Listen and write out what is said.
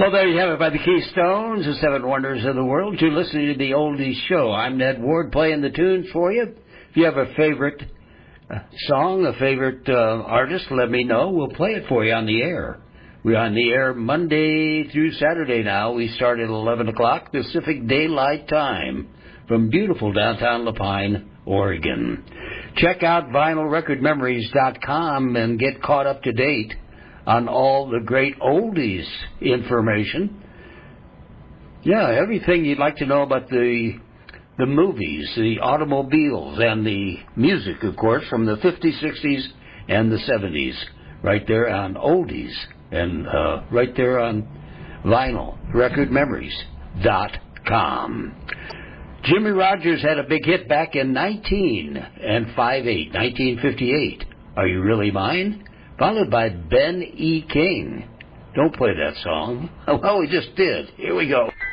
Well, there you have it by the Keystones, the Seven Wonders of the World. You're listening to the Oldies Show. I'm Ned Ward playing the tunes for you. If you have a favorite song, a favorite artist, let me know. We'll play it for you on the air. We're on the air Monday through Saturday now. We start at 11 o'clock Pacific Daylight Time from beautiful downtown La Pine, Oregon. Check out vinylrecordmemories.com and get caught up to date on all the great oldies information. Yeah, everything you'd like to know about the movies, the automobiles, and the music, of course, from the 50s, 60s, and the 70s, right there on oldies, and right there on vinylrecordmemories.com. Jimmie Rodgers had a big hit back in 1958. Are You Really Mine? Followed by Ben E. King. Don't play that song. Well, we just did. Here we go.